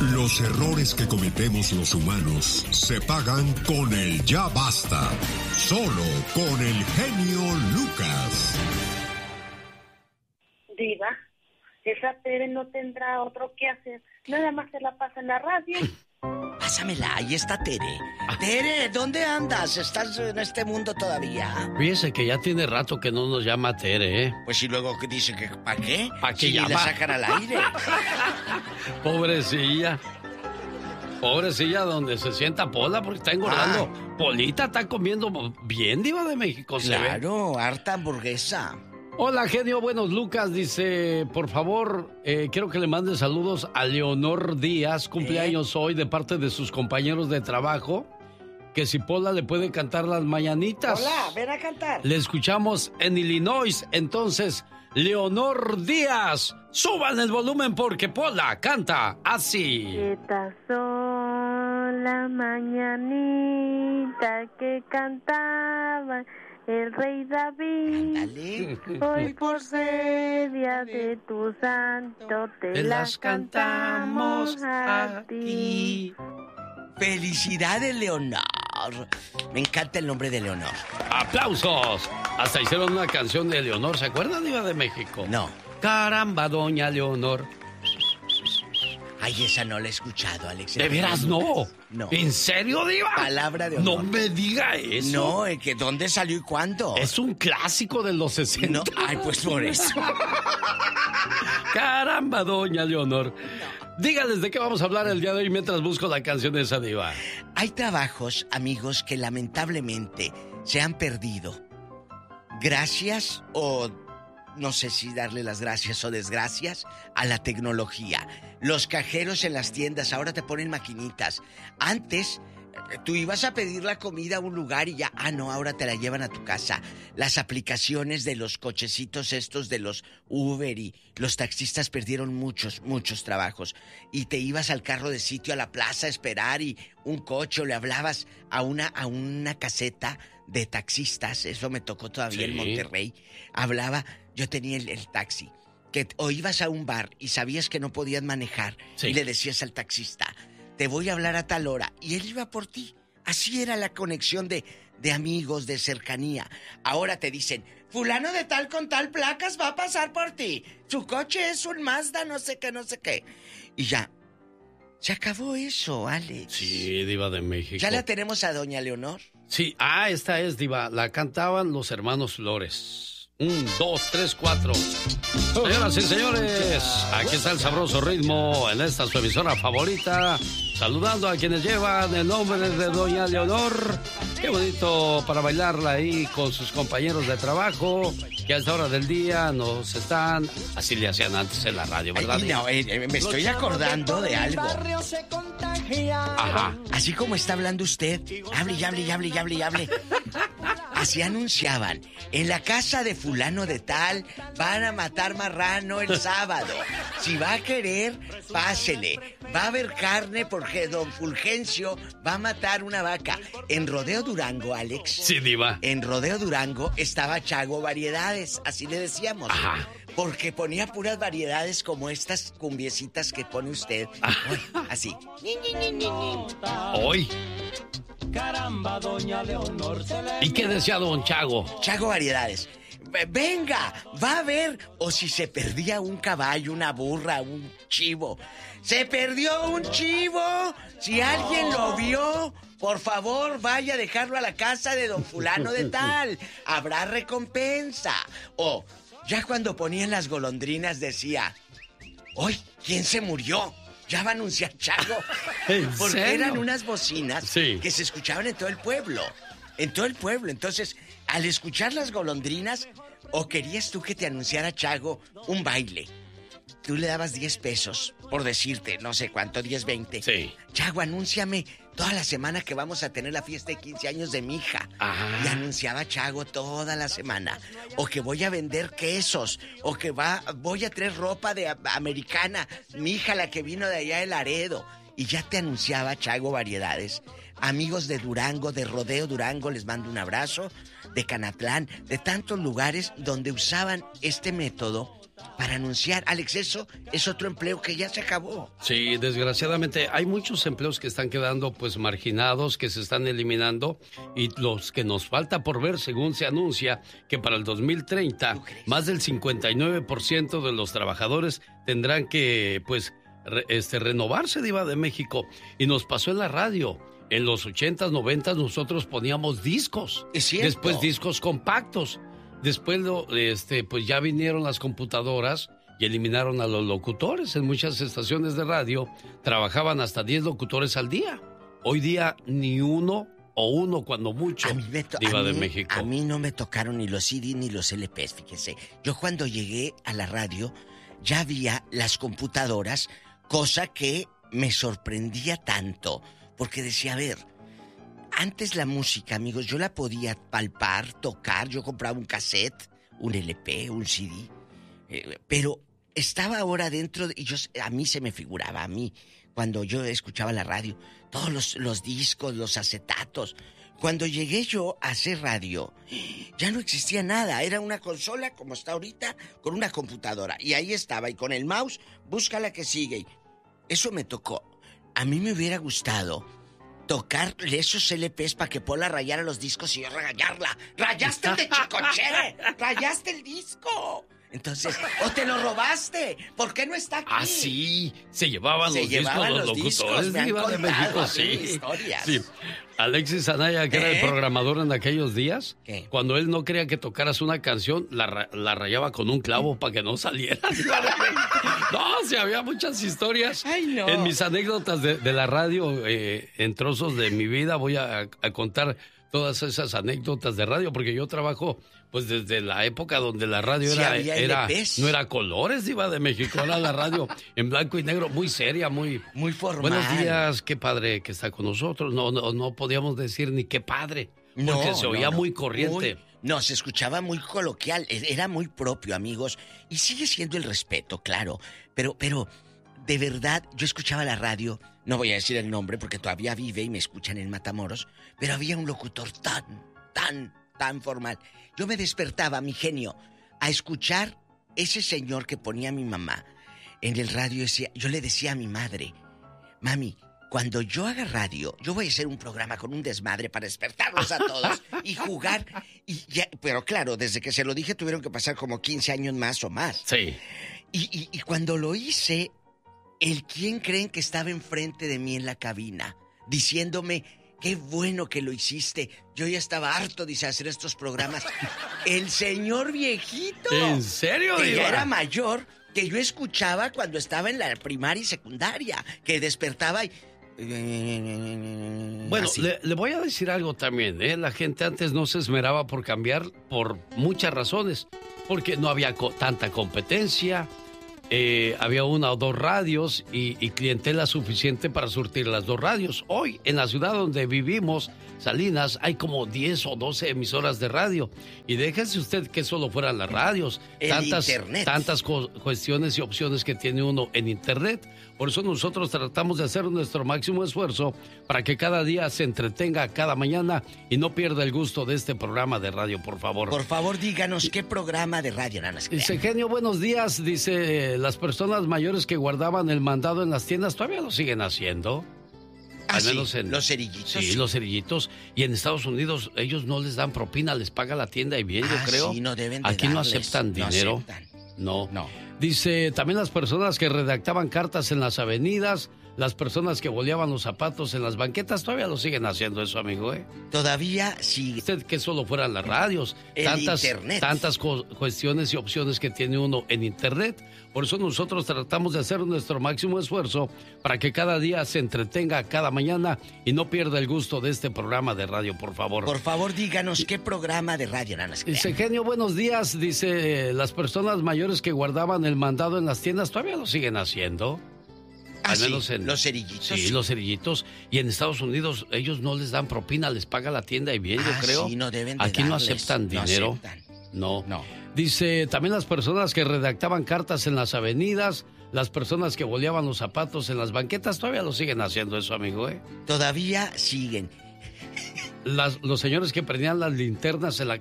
Los errores que cometemos los humanos se pagan con el ya basta. Solo con el genio Lucas. Diva, esa Tere no tendrá otro que hacer. Nada más se la pasa en la radio. Pásamela, ahí está Tere. Tere, ¿dónde andas? ¿Estás en este mundo todavía? Fíjese que ya tiene rato que no nos llama Tere, ¿eh? Pues y luego que dice que ¿para qué? ¿Para qué si llama? la sacan al aire. Pobrecilla. Pobrecilla, donde se sienta Pola, porque está engordando. Polita está comiendo bien, Diva de México, ¿se ve? Claro, harta hamburguesa. Hola, genio, buenos Lucas, dice, por favor, quiero que le mande saludos a Leonor Díaz, cumpleaños hoy de parte de sus compañeros de trabajo, que si Pola le puede cantar las mañanitas. Hola, ven a cantar. Le escuchamos en Illinois, entonces, Leonor Díaz, suban el volumen porque Pola canta así. Estas son las mañanitas que cantaba el rey David. Dale. Hoy por ser día de tu santo te las cantamos a ti. Felicidades, Leonor. Me encanta el nombre de Leonor. ¡Aplausos! Hasta hicieron una canción de Leonor, ¿se acuerdan, Diva de México? No. Caramba, doña Leonor. Ay, esa no la he escuchado, Alex. ¿De veras no? No. ¿En serio, Diva? Palabra de honor. No me diga eso. No, que ¿dónde salió y cuándo? Es un clásico de los 60. No, ay, pues por eso. Caramba, doña Leonor. No. Dígales de qué vamos a hablar el día de hoy mientras busco la canción de esa diva. Hay trabajos, amigos, que lamentablemente se han perdido. Gracias o no sé si darle las gracias o desgracias a la tecnología. Los cajeros en las tiendas ahora te ponen maquinitas. Antes tú ibas a pedir la comida a un lugar y ya, no, ahora te la llevan a tu casa. Las aplicaciones de los cochecitos estos de los Uber y los taxistas perdieron muchos trabajos. Y te ibas al carro de sitio a la plaza a esperar y un coche o le hablabas a una caseta de taxistas. Eso me tocó todavía en Monterrey. Yo tenía el taxi. O ibas a un bar y sabías que no podías manejar y le decías al taxista, te voy a hablar a tal hora, y él iba por ti. Así era la conexión de amigos, de cercanía. Ahora te dicen, fulano de tal con tal placas va a pasar por ti. Su coche es un Mazda, no sé qué. Y ya, se acabó eso, Alex. Sí, Diva de México. ¿Ya la tenemos a doña Leonor? Sí, esta es, Diva. La cantaban los hermanos Flores. 1, 2, 3, 4. Señoras y señores, aquí está el sabroso ritmo en esta su emisora favorita. Saludando a quienes llevan el nombre de doña Leonor. Qué bonito para bailarla ahí con sus compañeros de trabajo, que a esta hora del día nos están... Así le hacían antes en la radio, ¿verdad? Ay, no, me estoy acordando de algo. Ajá. Así como está hablando usted, hable. Así anunciaban, en la casa de fulano de tal van a matar marrano el sábado. Si va a querer, pásele. Va a haber carne porque don Fulgencio va a matar una vaca. En Rodeo Durango, Alex. Sí, Diva. En Rodeo Durango estaba Chago Variedades, así le decíamos. Ajá. Porque ponía puras variedades como estas cumbiecitas que pone usted. Así. Hoy. Caramba, doña Leonor. ¿Y qué decía don Chago? Chago Variedades. Venga, va a ver. O si se perdía un caballo, una burra, un chivo. ¡Se perdió un chivo! Si alguien lo vio, por favor, vaya a dejarlo a la casa de don fulano de tal. Habrá recompensa. O ya cuando ponían las golondrinas decía, ¡hoy! ¿Quién se murió? Ya va a anunciar Chago. Porque serio? eran unas bocinas que se escuchaban en todo el pueblo. Entonces, al escuchar las golondrinas, o querías tú que te anunciara Chago un baile, tú le dabas 10 pesos, por decirte, no sé cuánto, 10, 20. Sí. Chago, anúnciame toda la semana que vamos a tener la fiesta de 15 años de mi hija. Y anunciaba Chago toda la semana. O que voy a vender quesos. O que voy a traer ropa de americana. Mi hija, la que vino de allá de Laredo. Y ya te anunciaba Chago Variedades. Amigos de Durango, de Rodeo Durango, les mando un abrazo. De Canatlán, de tantos lugares donde usaban este método para anunciar. Alex, eso es otro empleo que ya se acabó. Sí, desgraciadamente hay muchos empleos que están quedando pues marginados, que se están eliminando, y los que nos falta por ver, según se anuncia que para el 2030 más del 59% de los trabajadores tendrán que pues renovarse, Diva de México. Y nos pasó en la radio. En los 80s, 90s nosotros poníamos discos. Es cierto. Después discos compactos. Después pues ya vinieron las computadoras y eliminaron a los locutores. En muchas estaciones de radio trabajaban hasta 10 locutores al día. Hoy día ni uno o uno cuando mucho, Diva de México. A mí no me tocaron ni los CD ni los LPs, fíjese. Yo cuando llegué a la radio ya había las computadoras, cosa que me sorprendía tanto. Porque decía, a ver, antes la música, amigos, yo la podía palpar, tocar. Yo compraba un cassette, un LP, un CD. Pero estaba ahora dentro y a mí se me figuraba, cuando yo escuchaba la radio, todos los discos, los acetatos. Cuando llegué yo a hacer radio, ya no existía nada. Era una consola como está ahorita, con una computadora. Y ahí estaba, y con el mouse, busca la que sigue. Eso me tocó. A mí me hubiera gustado tocarle esos LPs para que Pola rayara los discos y yo rayarla. ¡Rayaste el de Chicoche! ¡Rayaste el disco! Entonces, ¡o te lo robaste! ¿Por qué no está aquí? Ah, sí. Se llevaban los discos los locutores de México, sí. Sí. Alexis Anaya, que era el programador en aquellos días, cuando él no quería que tocaras una canción, la rayaba con un clavo para que no saliera. No, sí, había muchas historias. Ay, no. En mis anécdotas de la radio, en trozos de mi vida, voy a contar todas esas anécdotas de radio, porque yo trabajo pues desde la época donde la radio no era colores, Diva de México, era la radio en blanco y negro, muy seria, muy formal. Buenos días, qué padre que está con nosotros. No podíamos decir ni qué padre, porque se oía muy corriente. Se escuchaba muy coloquial, era muy propio, amigos, y sigue siendo el respeto, claro, pero de verdad, yo escuchaba la radio, no voy a decir el nombre porque todavía vive y me escuchan en Matamoros, pero había un locutor tan formal. Yo me despertaba, mi genio, a escuchar ese señor que ponía a mi mamá en el radio. Yo le decía a mi madre, mami, cuando yo haga radio, yo voy a hacer un programa con un desmadre para despertarlos a todos y jugar. Pero claro, desde que se lo dije tuvieron que pasar como 15 años más o más. Sí. Y cuando lo hice, ¿quién creen que estaba enfrente de mí en la cabina? Diciéndome, qué bueno que lo hiciste. Yo ya estaba harto de hacer estos programas. El señor viejito. ¿En serio, que Diva? ya era mayor, que yo escuchaba cuando estaba en la primaria y secundaria, que despertaba y... Bueno, le voy a decir algo también, ¿eh? La gente antes no se esmeraba por cambiar por muchas razones. Porque no había tanta competencia, había una o dos radios y clientela suficiente para surtir las dos radios. Hoy, en la ciudad donde vivimos, Salinas, hay como 10 o 12 emisoras de radio. Y déjese usted que solo fueran las radios. Tantas cuestiones y opciones que tiene uno en Internet. Por eso nosotros tratamos de hacer nuestro máximo esfuerzo para que cada día se entretenga cada mañana y no pierda el gusto de este programa de radio, por favor. Por favor, díganos qué programa de radio, Nanas. Dice, genio, buenos días. Dice, las personas mayores que guardaban el mandado en las tiendas todavía lo siguen haciendo. Al menos los cerillitos. Sí, los cerillitos. Y en Estados Unidos ellos no les dan propina, les paga la tienda y bien, yo creo. Sí, no deben de Aquí darles, no aceptan dinero. No. Dice, también las personas que redactaban cartas en las avenidas, las personas que boleaban los zapatos en las banquetas, todavía lo siguen haciendo eso, amigo, ¿eh? Todavía sigue. Usted que solo fueran las radios. Internet. Tantas cuestiones y opciones que tiene uno en Internet. Por eso nosotros tratamos de hacer nuestro máximo esfuerzo para que cada día se entretenga cada mañana y no pierda el gusto de este programa de radio, por favor. Por favor, díganos qué programa de radio, Nanas. Dice, genio, buenos días. Dice, las personas mayores que guardaban el mandado en las tiendas todavía lo siguen haciendo. Al menos en los cerillitos. Sí, los cerillitos. Y en Estados Unidos ellos no les dan propina, les paga la tienda y bien, yo creo. Sí, no deben de Aquí darles. no aceptan dinero. No. Dice, también las personas que redactaban cartas en las avenidas, las personas que boleaban los zapatos en las banquetas, todavía lo siguen haciendo eso, amigo, ¿eh? Todavía siguen. Los señores que prendían las linternas